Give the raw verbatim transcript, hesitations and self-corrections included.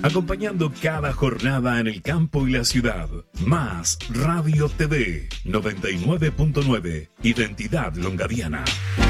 acompañando cada jornada en el campo y la ciudad. Más Radio T V noventa y nueve punto nueve, Identidad Longaviana.